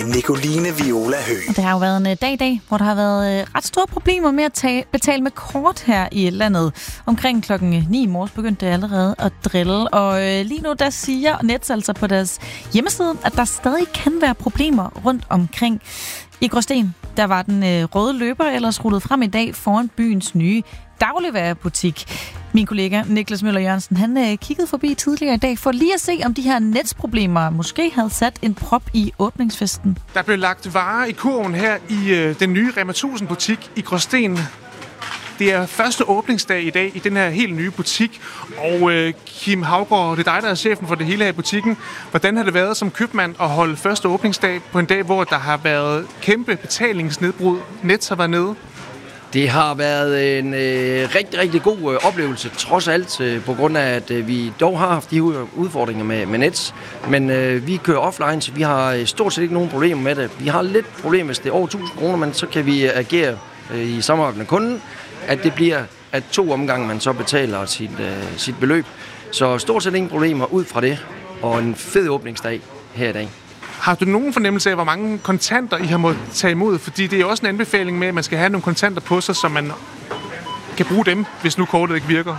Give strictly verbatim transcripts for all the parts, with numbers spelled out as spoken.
Nicoline Viola Høgh. Det har jo været en dag i dag, hvor der har været ret store problemer med at tage, betale med kort her i landet. Omkring klokken ni i morges begyndte det allerede at drille. Og lige nu der siger Nets altså på deres hjemmeside, at der stadig kan være problemer rundt omkring. I Gråsten, der var den øh, røde løber ellers rullet frem i dag foran byens nye dagligvarebutik. Min kollega Niklas Møller Jørgensen, han øh, kiggede forbi tidligere i dag for lige at se, om de her netsproblemer måske havde sat en prop i åbningsfesten. Der blev lagt varer i kurven her i øh, den nye Rema tusind butik i Gråsten. Det er første åbningsdag i dag i den her helt nye butik, og øh, Kim Havgaard, det er dig, der er chefen for det hele her i butikken. Hvordan har det været som købmand at holde første åbningsdag på en dag, hvor der har været kæmpe betalingsnedbrud? Nets har været nede. Det har været en øh, rigtig, rigtig god øh, oplevelse, trods alt, øh, på grund af, at øh, vi dog har haft de udfordringer med, med Nets. Men øh, vi kører offline, så vi har øh, stort set ikke nogen problemer med det. Vi har lidt problemer, hvis det er over tusind kroner, men så kan vi øh, agere øh, i samarbejde med kunden, at det bliver at to omgange, man så betaler sit, øh, sit beløb. Så stort set ingen problemer ud fra det, og en fed åbningsdag her i dag. Har du nogen fornemmelse af, hvor mange kontanter I har måttet tage imod? Fordi det er også en anbefaling med, at man skal have nogle kontanter på sig, så man kan bruge dem, hvis nu kortet ikke virker.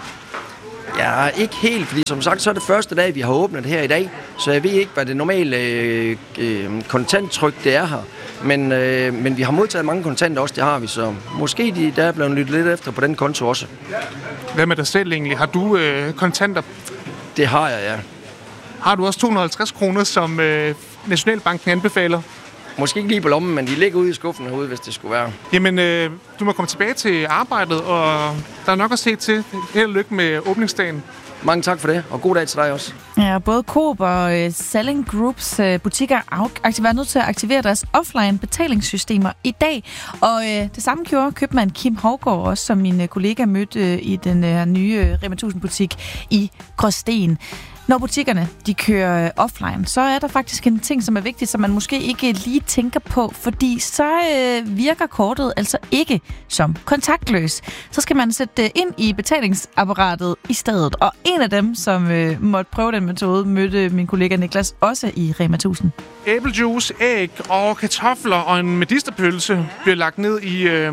Ja, ikke helt, fordi som sagt, så er det første dag, vi har åbnet her i dag, så jeg ved ikke, hvad det normale øh, øh, kontanttryk det er her. Men, øh, men vi har modtaget mange kontanter også, det har vi, så måske de, der er blevet lyttet lidt efter på den konto også. Hvad med dig selv egentlig? Har du øh, kontanter? Det har jeg, ja. Har du også to hundrede og halvtreds kroner, som øh, Nationalbanken anbefaler? Måske ikke lige på lommen, men de ligger ude i skuffen herude, hvis det skulle være. Jamen, øh, du må komme tilbage til arbejdet, og der er nok at se til. Held og lykke med åbningsdagen. Mange tak for det, og god dag til dig også. Ja, både Coop og uh, Selling Groups uh, butikker har været nødt til at aktivere deres offline betalingssystemer i dag. Og uh, det samme gjorde købmand Kim Havgaard også, som min uh, kollega mødte uh, i den uh, nye uh, Rema tusind butik i Gråsten. Når butikkerne de kører offline, så er der faktisk en ting, som er vigtig, som man måske ikke lige tænker på, fordi så øh, virker kortet altså ikke som kontaktløs. Så skal man sætte det ind i betalingsapparatet i stedet. Og en af dem, som øh, måtte prøve den metode, mødte min kollega Niklas også i Rema tusind. Æblejuice, æg og kartofler og en medisterpølse bliver lagt ned i, øh,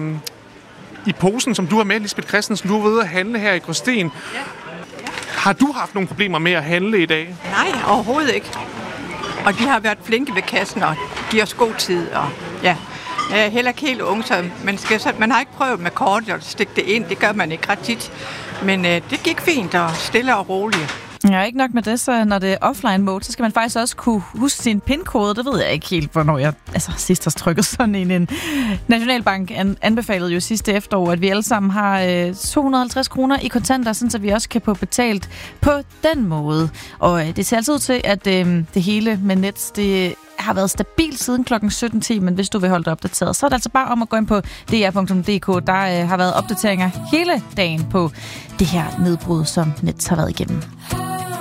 i posen, som du har med, Lisbeth Christensen. Du er ved at handle her i Gråsten. Ja. Har du haft nogle problemer med at handle i dag? Nej, overhovedet ikke. Og de har været flinke ved kassen og giver os god tid. Og, ja. Jeg er heller ikke helt ung, så man, skal, så man har ikke prøvet med kortet at stikke det ind. Det gør man ikke ret tit. Men øh, det gik fint og stille og roligt. Ja, ikke nok med det, så når det er offline mode, så skal man faktisk også kunne huske sin pin-kode. Det ved jeg ikke helt, hvornår jeg altså, sidst har trykket sådan en. en. Nationalbank anbefalede jo sidste efterår, at vi alle sammen har øh, to hundrede og halvtreds kroner i kontanter, sådan, så vi også kan få betalt på den måde. Og øh, det ser altså ud til, at øh, det hele med Nets, det har været stabilt siden klokken sytten ti, men hvis du vil holde dig opdateret, så er det altså bare om at gå ind på d r punktum d k. Der øh, har været opdateringer hele dagen på det her nedbrud, som Nets har været igennem.